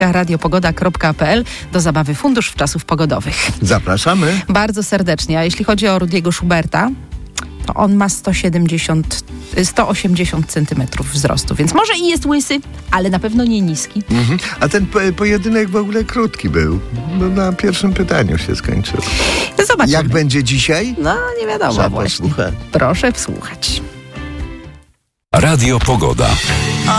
radiopogoda.pl do zabawy Fundusz Czasów Pogodowych. Zapraszamy. Bardzo serdecznie. A jeśli chodzi o Rudiego Schuberta, to on ma 180 centymetrów wzrostu, więc może i jest łysy, ale na pewno nie niski. A ten pojedynek w ogóle krótki był. No, na pierwszym pytaniu się skończył. Zobaczymy. Jak będzie dzisiaj? No, nie wiadomo. Trzeba właśnie. posłuchać. Proszę wsłuchać. Radio Pogoda.